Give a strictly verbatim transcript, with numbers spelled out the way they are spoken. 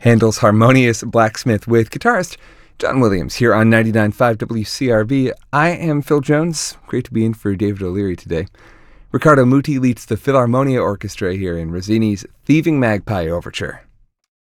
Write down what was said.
Handel's Harmonious Blacksmith with guitarist John Williams here on ninety-nine point five W C R V. I am Phil Jones. Great to be in for David O'Leary today. Riccardo Muti leads the Philharmonia Orchestra here in Rossini's Thieving Magpie Overture.